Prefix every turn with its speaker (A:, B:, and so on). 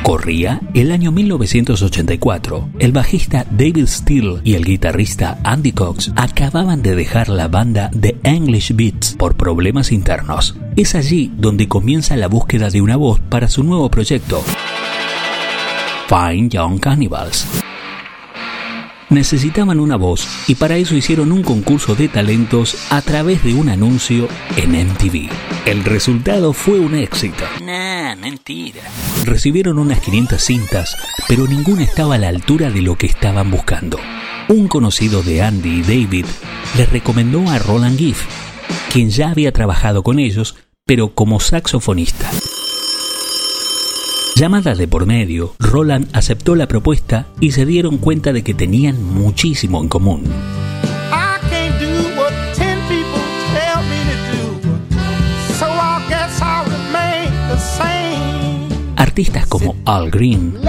A: Corría el año 1984. El bajista David Steele y el guitarrista Andy Cox acababan de dejar la banda The English Beats por problemas internos. Es allí donde comienza la búsqueda de una voz para su nuevo proyecto, Fine Young Cannibals. Necesitaban una voz y para eso hicieron un concurso de talentos a través de un anuncio en MTV. El resultado fue un éxito.
B: Nah, mentira.
A: Recibieron unas 500 cintas, pero ninguna estaba a la altura de lo que estaban buscando. Un conocido de Andy y David les recomendó a Roland Giff, quien ya había trabajado con ellos, pero como saxofonista. Llamada de por medio, Roland aceptó la propuesta y se dieron cuenta de que tenían muchísimo en común. Artistas como Al Green,